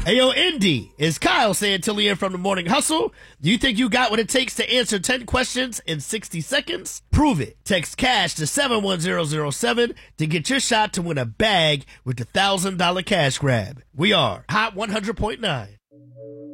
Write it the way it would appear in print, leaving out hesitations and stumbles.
Hey, yo, Indy, is Kyle Santillian from the Morning Hustle? Do you think you got what it takes to answer 10 questions in 60 seconds? Prove it. Text CASH to 71007 to get your shot to win a bag with the $1,000 cash grab. We are Hot 100.9.